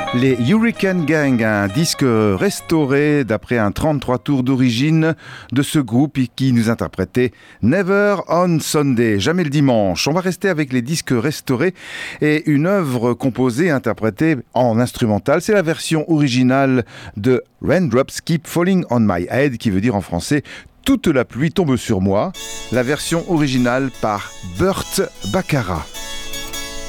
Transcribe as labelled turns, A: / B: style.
A: Les Hurricane Gang, un disque restauré d'après un 33 tours d'origine de ce groupe qui nous interprétait Never on Sunday, jamais le dimanche. On va rester avec les disques restaurés et une œuvre composée et interprétée en instrumental. C'est la version originale de Raindrops Keep Falling on My Head, qui veut dire en français Toute la pluie tombe sur moi. La version originale par Burt Bacharach.